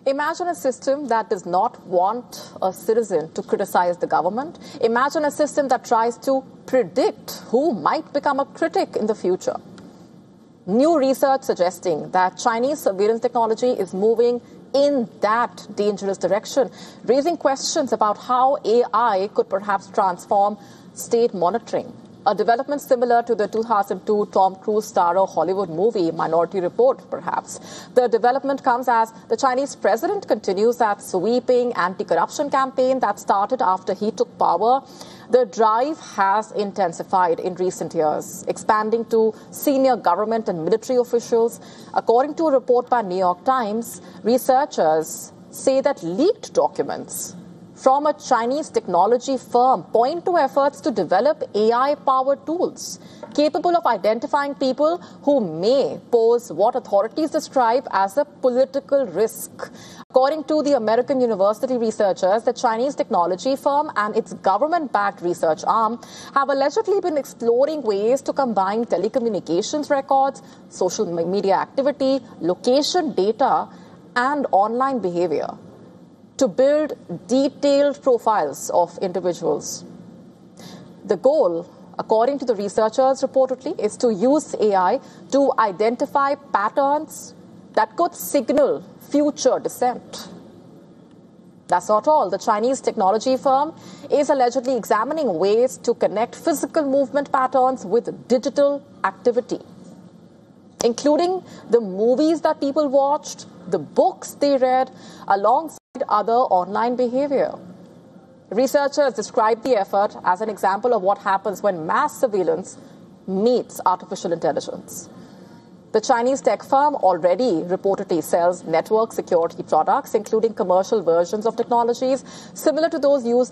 Imagine a system that does not want a citizen to criticize the government. Imagine a system that tries to predict who might become a critic in the future. New research suggesting that Chinese surveillance technology is moving in that dangerous direction, raising questions about how AI could perhaps transform state monitoring. A development similar to the 2002 Tom Cruise starrer Hollywood movie Minority Report, perhaps. The development comes as the Chinese president continues that sweeping anti-corruption campaign that started after he took power. The drive has intensified in recent years, expanding to senior government and military officials. According to a report by New York Times, researchers say that leaked documents from a Chinese technology firm point to efforts to develop AI-powered tools capable of identifying people who may pose what authorities describe as a political risk. According to the American university researchers, the Chinese technology firm and its government-backed research arm have allegedly been exploring ways to combine telecommunications records, social media activity, location data, and online behavior to build detailed profiles of individuals. The goal, according to the researchers reportedly, is to use AI to identify patterns that could signal future dissent. That's not all. The Chinese technology firm is allegedly examining ways to connect physical movement patterns with digital activity, including the movies that people watched, the books they read, alongside other online behavior. Researchers describe the effort as an example of what happens when mass surveillance meets artificial intelligence. The Chinese tech firm already reportedly sells network security products, including commercial versions of technologies similar to those used